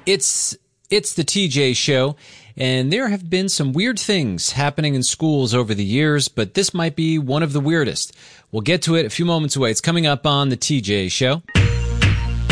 It's the TJ Show, and there have been some weird things happening in schools over the years, but this might be one of the weirdest. We'll get to it a few moments away. It's coming up on the TJ Show.